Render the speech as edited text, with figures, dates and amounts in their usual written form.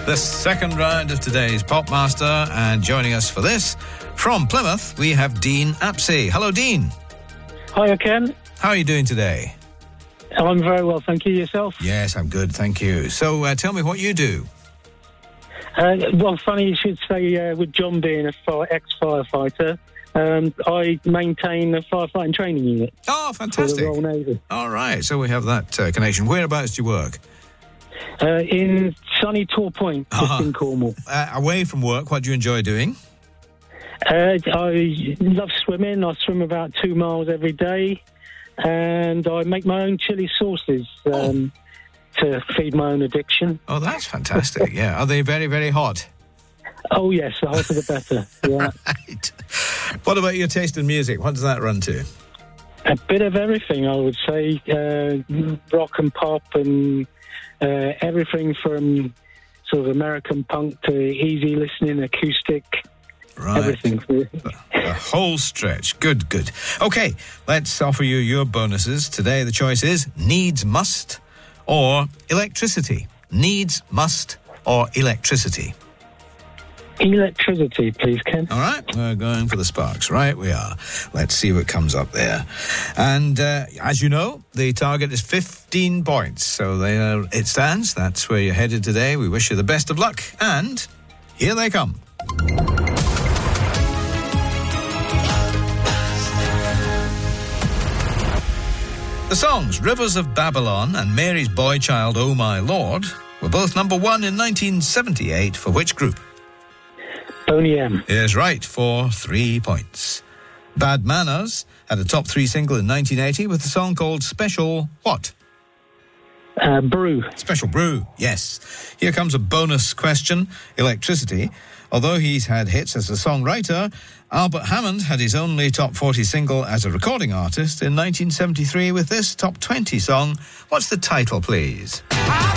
The second round of today's Popmaster, and joining us for this, from Plymouth, we have Dean Apsey. Hello, Dean. Hiya, Ken. How are you doing today? I'm very well, thank you. Yourself? Yes, I'm good, thank you. So, tell me what you do. Well, funny you should say, with John being a ex-firefighter, I maintain a firefighting training unit. Oh, fantastic. For the Royal Navy. All right, so we have that connection. Whereabouts do you work? In sunny Tor Point, just in Cornwall. Away from work, what do you enjoy doing? I love swimming. I swim about 2 miles every day, and I make my own chili sauces to feed my own addiction. Oh, that's fantastic, yeah. Are they very, very hot? Oh, yes, the hotter the better, yeah. Right. What about your taste in music? What does that run to? A bit of everything, I would say. Rock and pop and everything from sort of American punk to easy listening, acoustic, right. Everything. The whole stretch. Good, good. Okay, let's offer you your bonuses. Today the choice is needs, must, or electricity. Needs, must, or electricity. Electricity, please, Ken. All right, we're going for the Sparks. Right, we are. Let's see what comes up there. And as you know, the target is 15 points. So there it stands. That's where you're headed today. We wish you the best of luck. And here they come. The songs Rivers of Babylon and Mary's Boy Child, Oh My Lord were both number one in 1978 for which group? Boney M. Is right for 3 points. Bad Manners had a top 3 single in 1980 with a song called Special What? Brew. Special Brew, yes. Here comes a bonus question. Electricity. Although he's had hits as a songwriter, Albert Hammond had his only top 40 single as a recording artist in 1973 with this top 20 song. What's the title, please?